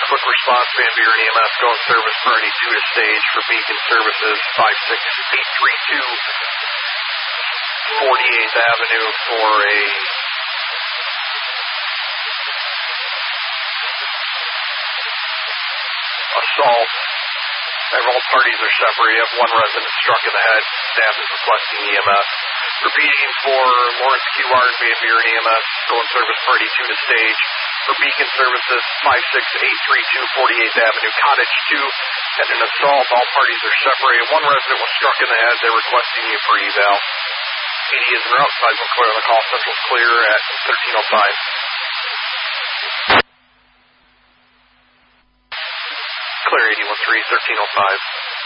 quick response, Van Buren EMS, going service priority 2 to stage for Beacon Services, 56832 48th Avenue for a assault. All parties are separate. You have one resident struck in the head. Staff is requesting EMS. Repeating for Lawrence QR and Van Buren EMS, going service priority 2 to stage. For Beacon Services, 56832 48th Avenue, Cottage 2, and an assault. All parties are separated. One resident was struck in the head. They're requesting you for eval. PD is en route. Size will clear on the call. Central's clear at 1305. Clear 813, 1305.